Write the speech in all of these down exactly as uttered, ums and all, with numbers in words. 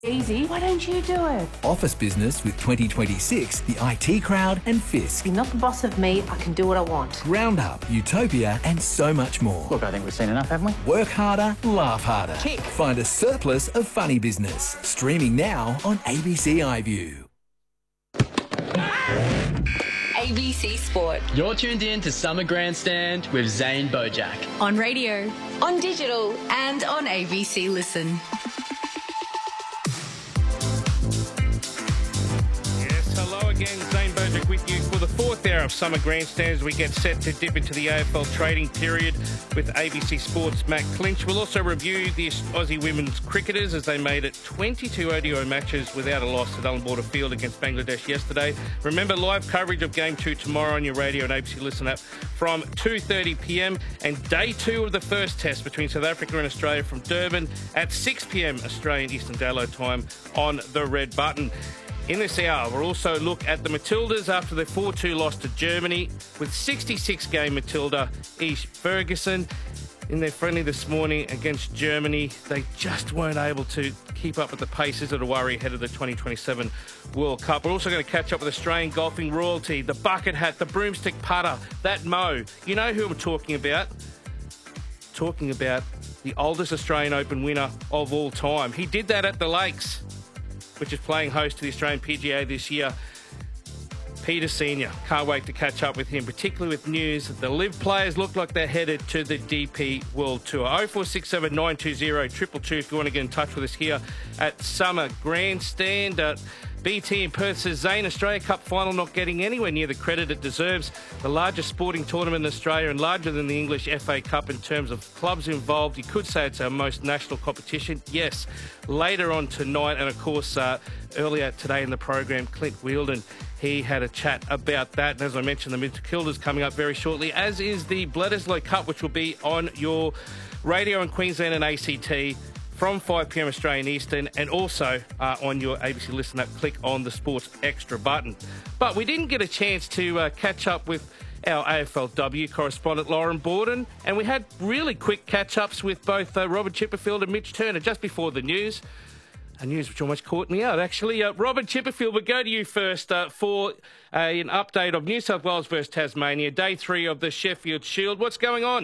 Easy, why don't you do it? Office Business with twenty twenty-six, the I T Crowd and Fisk. You're not the boss of me, I can do what I want. Roundup, Utopia and so much more. Look, I think we've seen enough, haven't we? Work harder, laugh harder. Tick. Find a surplus of funny business. Streaming now on A B C iView. A B C Sport. You're tuned in to Summer Grandstand with Zane Bojack. On radio, on digital and on A B C Listen. Again, Zane Bojack with you for the fourth hour of Summer Grandstands. We get set to dip into the A F L trading period with A B C Sports' Matt Clinch. We'll also review the Aussie women's cricketers as they made it twenty-two O D I matches without a loss at Ullenborder Field against Bangladesh yesterday. Remember, live coverage of Game two tomorrow on your radio and A B C Listen app from two thirty p m and day two of the first test between South Africa and Australia from Durban at six p m Australian Eastern Daylight Time on the red button. In this hour, we'll also look at the Matildas after their four two loss to Germany with sixty-six game Matilda East Ferguson. In their friendly this morning against Germany, they just weren't able to keep up with the pace. Is it a worry ahead of the twenty twenty-seven World Cup? We're also going to catch up with Australian golfing royalty, the bucket hat, the broomstick putter, that Mo. You know who I'm talking about? Talking about the oldest Australian Open winner of all time. He did that at the Lakes, which is playing host to the Australian P G A this year. Peter Senior Can't wait to catch up with him, particularly with news that the Live players look like they're headed to the D P World Tour. oh four six seven nine two zero two two two if you want to get in touch with us here at Summer Grandstand. Uh, B T in Perth says Zane, Australia Cup final not getting anywhere near the credit it deserves. The largest sporting tournament in Australia and larger than the English F A Cup in terms of clubs involved. You could say it's our most national competition. Yes, later on tonight, and of course uh, earlier today in the program, Clint Wheeldon, he had a chat about that. And as I mentioned, the Matilda's coming up very shortly, as is the Bledisloe Cup, which will be on your radio in Queensland and A C T from five p m Australian Eastern, and also uh, on your A B C Listen app. Click on the Sports Extra button. But we didn't get a chance to uh, catch up with our A F L W correspondent Lauren Borden, and we had really quick catch-ups with both uh, Robert Chipperfield and Mitch Turner just before the news. A news which almost caught me out, actually. Uh, Robert Chipperfield, we'll go to you first uh, for uh, an update of New South Wales versus Tasmania, day three of the Sheffield Shield. What's going on?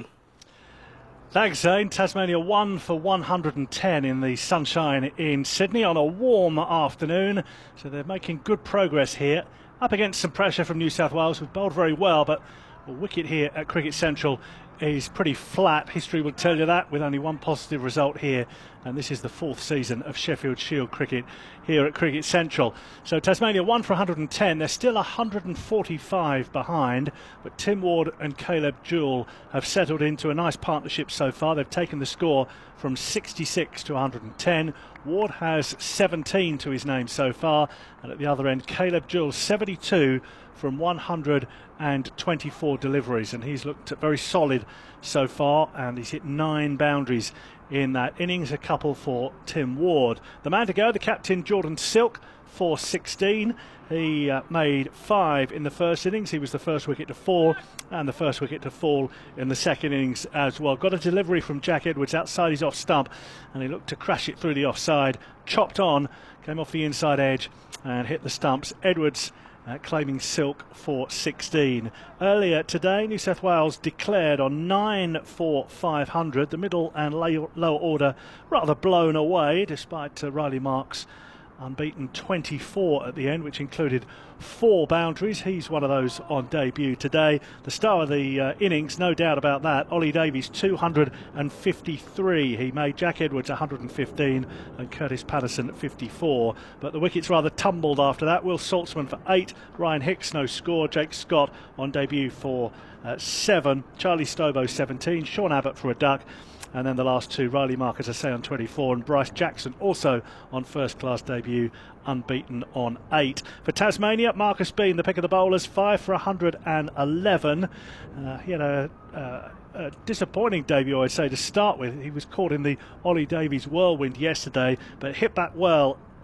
Thanks, Zane. Tasmania won for one hundred and ten in the sunshine in Sydney on a warm afternoon. So they're making good progress here. Up against some pressure from New South Wales, who've bowled very well, but a wicket here at Cricket Central is pretty flat. History will tell you that, with only one positive result here. And this is the fourth season of Sheffield Shield cricket here at Cricket Central. So Tasmania won for one hundred and ten. They're still one hundred and forty-five behind. But Tim Ward and Caleb Jewell have settled into a nice partnership so far. They've taken the score from sixty-six to one hundred and ten. Ward has seventeen to his name so far. And at the other end, Caleb Jewell, seventy-two from one hundred and twenty-four deliveries. And he's looked very solid so far. And he's hit nine boundaries in that innings, a couple for Tim Ward. The man to go, the captain, Jordan Silk, for sixteen. He uh, made five in the first innings. He was the first wicket to fall, and the first wicket to fall in the second innings as well. Got a delivery from Jack Edwards outside his off stump, and he looked to crash it through the offside. Chopped on, came off the inside edge and hit the stumps. Edwards Uh, claiming Silk for sixteen. Earlier today, New South Wales declared on nine for five hundred. The middle and lower, lower order rather blown away, despite uh, Riley Marks unbeaten twenty-four at the end, which included four boundaries. He's one of those on debut today. The star of the uh, innings, no doubt about that, Ollie Davies, two hundred and fifty-three. He made Jack Edwards one hundred and fifteen and Curtis Patterson fifty-four. But the wickets rather tumbled after that. Will Saltzman for eight, Ryan Hicks no score, Jake Scott on debut for uh, seven, Charlie Stobo seventeen, Sean Abbott for a duck. And then the last two, Riley Mark, as I say, on twenty-four, and Bryce Jackson also on first-class debut, unbeaten on eight. For Tasmania, Marcus Bean, the pick of the bowlers, five for one hundred and eleven. Uh, he had a, uh, a disappointing debut, I'd say, to start with. He was caught in the Ollie Davies whirlwind yesterday, but hit back well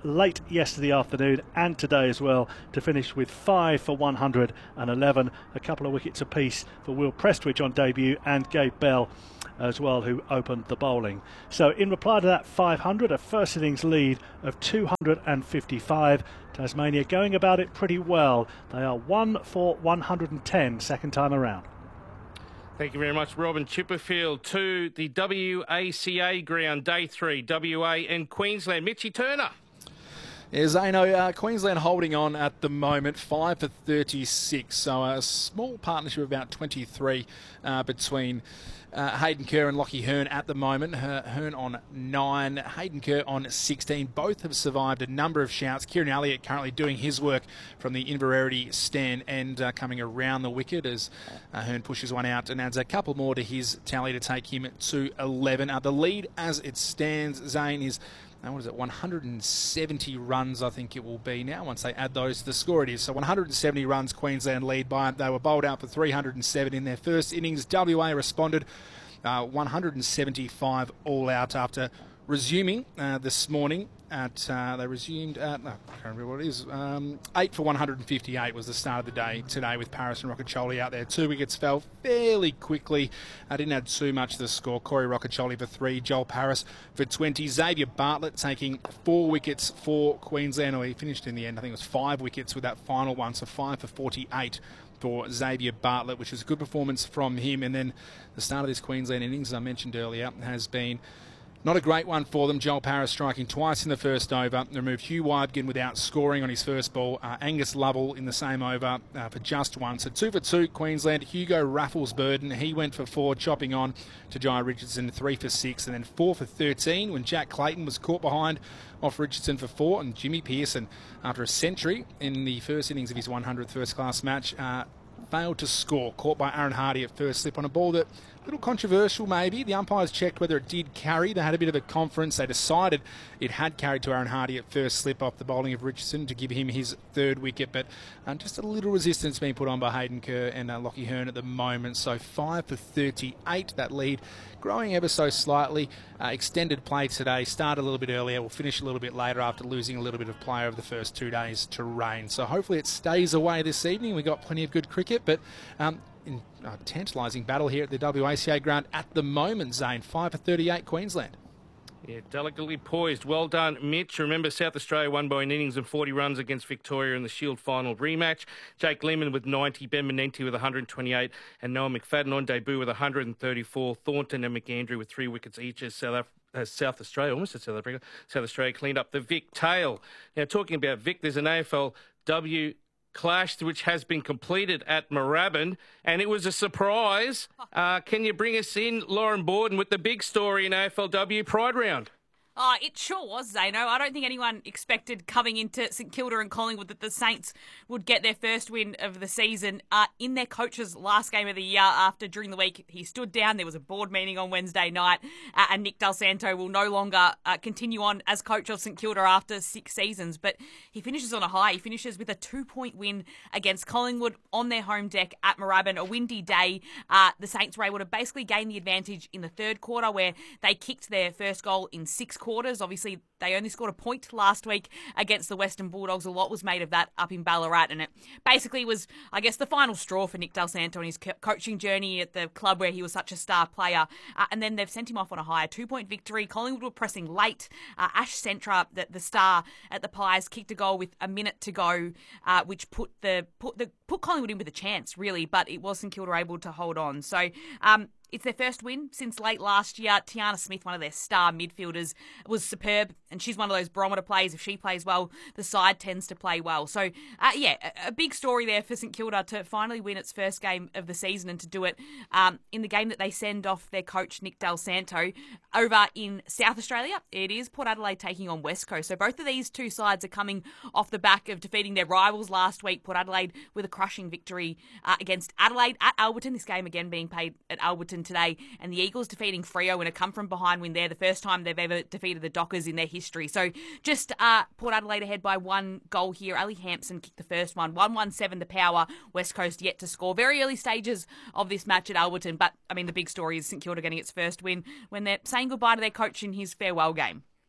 late yesterday afternoon and today as well to finish with five for one hundred eleven. A couple of wickets apiece for Will Prestwich on debut and Gabe Bell as well, who opened the bowling. So in reply to that five hundred, a first innings lead of two hundred fifty-five. Tasmania going about it pretty well. They are one for one hundred ten second time around. Thank you very much, Robin Chipperfield. To the W A C A ground, day three, W A and Queensland. Mitchy Turner. Yeah, Zano, uh, Queensland holding on at the moment, five for thirty-six. So a small partnership of about twenty-three uh, between uh, Hayden Kerr and Lockie Hearn at the moment. Hearn on nine, Hayden Kerr on sixteen. Both have survived a number of shouts. Kieran Elliott currently doing his work from the Inverarity stand and uh, coming around the wicket as uh, Hearn pushes one out and adds a couple more to his tally to take him to eleven. Uh, the lead as it stands, Zane, is... Now, what is it, one hundred seventy runs, I think it will be now, once they add those to the score it is. So one hundred seventy runs Queensland lead by. They were bowled out for three hundred seven in their first innings. W A responded uh, one hundred seventy-five all out after resuming uh, this morning at, uh, they resumed at, no, I can't remember what it is, um, eight for one hundred fifty-eight was the start of the day today with Paris and Rockacholi out there. Two wickets fell fairly quickly. I didn't add too much to the score. Corey Rockacholi for three, Joel Paris for twenty. Xavier Bartlett taking four wickets for Queensland, or he finished in the end, I think it was five wickets with that final one, so five for forty-eight for Xavier Bartlett, which was a good performance from him. And then the start of this Queensland innings, as I mentioned earlier, has been not a great one for them. Joel Paris striking twice in the first over. Removed Hugh Wybgen without scoring on his first ball. Uh, Angus Lovell in the same over uh, for just one. So two for two Queensland. Hugo Raffles-Burden, he went for four, chopping on to Jai Richardson, three for six. And then four for thirteen when Jack Clayton was caught behind off Richardson for four. And Jimmy Pearson, after a century in the first innings of his one hundredth first-class match, uh, failed to score. Caught by Aaron Hardy at first slip on a ball that... a little controversial maybe. The umpires checked whether it did carry. They had a bit of a conference. They decided it had carried to Aaron Hardy at first slip off the bowling of Richardson to give him his third wicket. But um, just a little resistance being put on by Hayden Kerr and uh, Lockie Hearn at the moment. So five for thirty-eight, that lead growing ever so slightly. Uh, extended play today. Started a little bit earlier. We'll finish a little bit later after losing a little bit of play over the first two days to rain. So hopefully it stays away this evening. We've got plenty of good cricket, but... Um, in uh, tantalising battle here at the W A C A ground at the moment, Zane. five for thirty-eight Queensland. Yeah, delicately poised. Well done, Mitch. Remember, South Australia won by an innings and forty runs against Victoria in the Shield final rematch. Jake Lehmann with ninety, Ben Menenti with one hundred twenty-eight, and Noah McFadden on debut with one hundred thirty-four. Thornton and McAndrew with three wickets each as South, Af- as South Australia, almost as South Africa, South Australia cleaned up the Vic tail. Now, talking about Vic, there's an A F L W clash which has been completed at Moorabbin, and it was a surprise. Uh, can you bring us in, Lauren Borden, with the big story in A F L W Pride Round? Oh, it sure was, Zano. I don't think anyone expected coming into St Kilda and Collingwood that the Saints would get their first win of the season uh, in their coach's last game of the year after during the week he stood down. There was a board meeting on Wednesday night uh, and Nick Del Santo will no longer uh, continue on as coach of St Kilda after six seasons. But he finishes on a high. He finishes with a two-point win against Collingwood on their home deck at Moorabbin. A windy day. Uh, the Saints were able to basically gain the advantage in the third quarter where they kicked their first goal in six quarters. Obviously, they only scored a point last week against the Western Bulldogs. A lot was made of that up in Ballarat, and it basically was, I guess, the final straw for Nick Del Santo on his co- coaching journey at the club where he was such a star player. Uh, and then they've sent him off on a high, two-point victory. Collingwood were pressing late. Uh, Ash Centra, the, the star at the Pies, kicked a goal with a minute to go, uh, which put the put the put Collingwood in with a chance, really. But it was St Kilda able to hold on. So. Um, It's their first win since late last year. Tiana Smith, one of their star midfielders, was superb, and she's one of those barometer players. If she plays well, the side tends to play well. So, uh, yeah, a, a big story there for St Kilda to finally win its first game of the season and to do it um, in the game that they send off their coach, Nick Del Santo, over in South Australia. It is Port Adelaide taking on West Coast. So both of these two sides are coming off the back of defeating their rivals last week. Port Adelaide with a crushing victory uh, against Adelaide at Alberton. This game again being played at Alberton today, and the Eagles defeating Freo in a come-from-behind win there, the first time they've ever defeated the Dockers in their history. So just uh, Port Adelaide ahead by one goal here. Ali Hampson kicked the first one, one one seven to power. West Coast yet to score. Very early stages of this match at Alberton, but, I mean, the big story is St Kilda getting its first win when they're saying goodbye to their coach in his farewell game.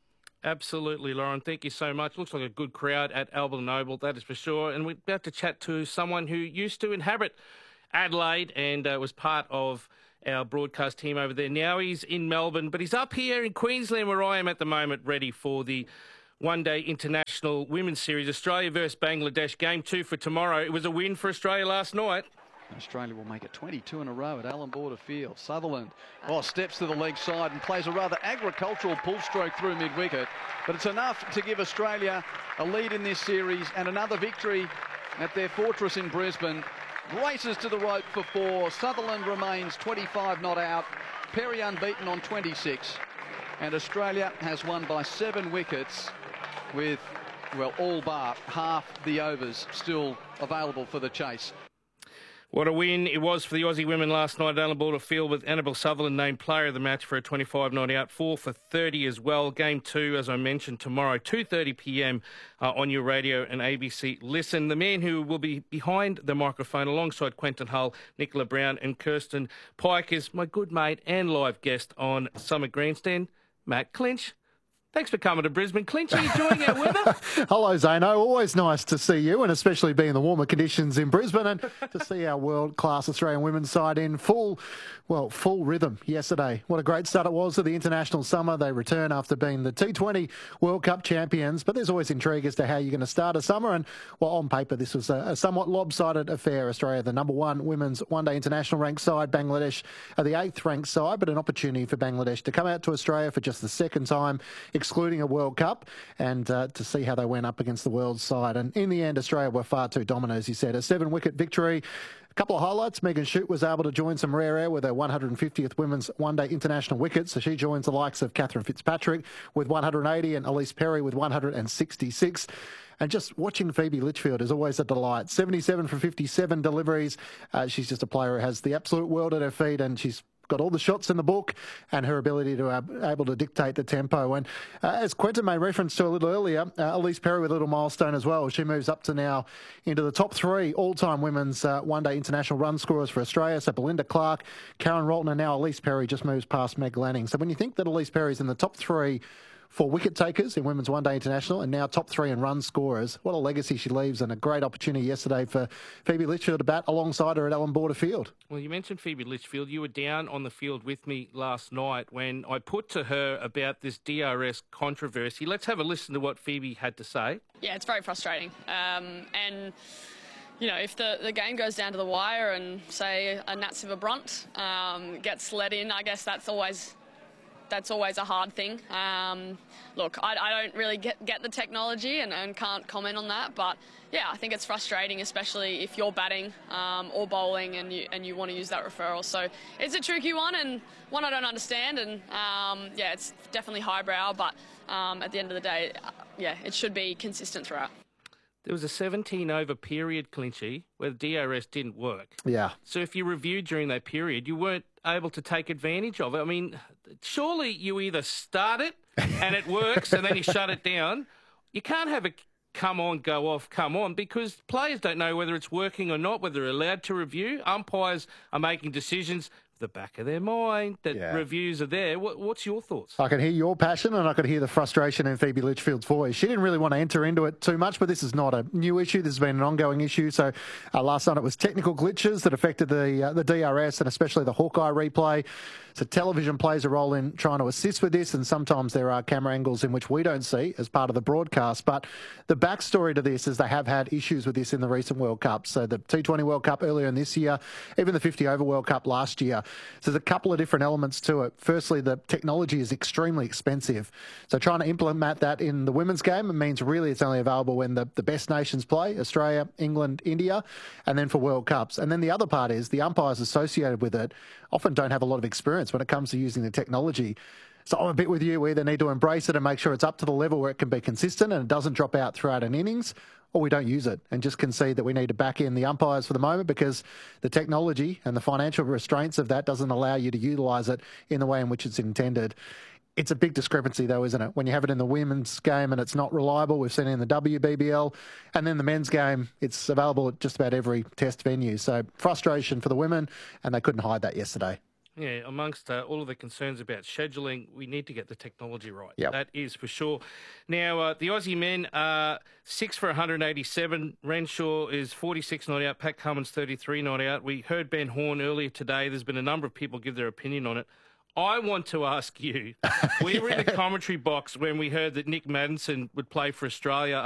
Absolutely, Lauren. Thank you so much. Looks like a good crowd at Albion Oval, that is for sure. And we're about to chat to someone who used to inhabit Adelaide and uh, was part of our broadcast team over there. Now he's in Melbourne, but he's up here in Queensland where I am at the moment, ready for the one-day international women's series. Australia versus Bangladesh, game two for tomorrow. It was a win for Australia last night. Australia will make it twenty-two in a row at Allan Border Field. Sutherland oh, steps to the leg side and plays a rather agricultural pull stroke through mid-wicket. But it's enough to give Australia a lead in this series and another victory at their fortress in Brisbane. Races to the rope for four. Sutherland remains twenty-five not out. Perry unbeaten on twenty-six. And Australia has won by seven wickets with, well, all bar half the overs still available for the chase. What a win it was for the Aussie women last night at Allan Border Field, with Annabelle Sutherland named player of the match for a twenty-five not out, four for thirty as well. Game two, as I mentioned, tomorrow, two thirty p m uh, on your radio and A B C Listen. The man who will be behind the microphone alongside Quentin Hull, Nicola Brown and Kirsten Pike is my good mate and live guest on Summer Grandstand, Matt Clinch. Thanks for coming to Brisbane. Clinch, are you enjoying our weather? Hello, Zano. Always nice to see you, and especially being the warmer conditions in Brisbane, and to see our world-class Australian women's side in full, well, full rhythm yesterday. What a great start it was to the international summer. They return after being the T twenty World Cup champions, but there's always intrigue as to how you're going to start a summer, and, well, on paper, this was a, a somewhat lopsided affair. Australia, the number one women's one-day international ranked side, Bangladesh are the eighth ranked side, but an opportunity for Bangladesh to come out to Australia for just the second time, excluding a World Cup, and uh, to see how they went up against the world side. And in the end, Australia were far too dominant, as you said. A seven-wicket victory. A couple of highlights. Megan Shute was able to join some rare air with her one hundred fiftieth women's one-day international wicket. So she joins the likes of Catherine Fitzpatrick with one hundred eighty and Elise Perry with one hundred sixty-six. And just watching Phoebe Litchfield is always a delight. seventy-seven from fifty-seven deliveries. Uh, she's just a player who has the absolute world at her feet, and she's got all the shots in the book, and her ability to uh, able to dictate the tempo. And uh, as Quentin made reference to a little earlier, uh, Elise Perry with a little milestone as well. She moves up to now into the top three all-time women's uh, one-day international run scorers for Australia. So Belinda Clark, Karen Rolton, and now Elise Perry just moves past Meg Lanning. So when you think that Elise Perry's in the top three for wicket takers in women's one-day international, and now top three in run scorers, what a legacy she leaves, and a great opportunity yesterday for Phoebe Litchfield to bat alongside her at Allan Border Field. Well, you mentioned Phoebe Litchfield. You were down on the field with me last night when I put to her about this D R S controversy. Let's have a listen to what Phoebe had to say. Yeah, it's very frustrating. Um, and, you know, if the, the game goes down to the wire and, say, a Nat Siver Brunt um, gets let in, I guess that's always... That's always a hard thing. Um, look, I, I don't really get, get the technology and, and can't comment on that, but yeah, I think it's frustrating, especially if you're batting um, or bowling and you and you want to use that referral. So it's a tricky one, and one I don't understand, and um, yeah, it's definitely highbrow, but um, at the end of the day, yeah, it should be consistent throughout. There was a seventeen over period, Clinchy, where the D R S didn't work. Yeah. So if you reviewed during that period, you weren't able to take advantage of it. I mean, surely you either start it and it works and then you shut it down. You can't have it come on, go off, come on, because players don't know whether it's working or not, whether they're allowed to review. Umpires are making decisions the back of their mind that yeah. reviews are there. What, what's your thoughts? I can hear your passion, and I could hear the frustration in Phoebe Litchfield's voice. She didn't really want to enter into it too much, but this is not a new issue. This has been an ongoing issue. So uh, last night it was technical glitches that affected the uh, the D R S and especially the Hawkeye replay. So television plays a role in trying to assist with this, and sometimes there are camera angles in which we don't see as part of the broadcast. But the backstory to this is they have had issues with this in the recent World Cup. So the T twenty World Cup earlier in this year, even the fifty over World Cup last year. So there's a couple of different elements to it. Firstly, the technology is extremely expensive. So trying to implement that in the women's game, it means really it's only available when the, the best nations play, Australia, England, India, and then for World Cups. And then the other part is the umpires associated with it often don't have a lot of experience when it comes to using the technology. So I'm a bit with you. We either need to embrace it and make sure it's up to the level where it can be consistent and it doesn't drop out throughout an innings, or we don't use it and just concede that we need to back in the umpires for the moment because the technology and the financial restraints of that doesn't allow you to utilise it in the way in which it's intended. It's a big discrepancy, though, isn't it? When you have it in the women's game and it's not reliable. We've seen it in the W B B L. And then the men's game, it's available at just about every test venue. So frustration for the women, and they couldn't hide that yesterday. Yeah, amongst uh, all of the concerns about scheduling, we need to get the technology right. Yep. That is for sure. Now, uh, the Aussie men are six for one hundred eighty-seven. Renshaw is forty-six not out. Pat Cummins, thirty-three not out. We heard Ben Horn earlier today. There's been a number of people give their opinion on it. I want to ask you, we were in the commentary box when we heard that Nick Maddinson would play for Australia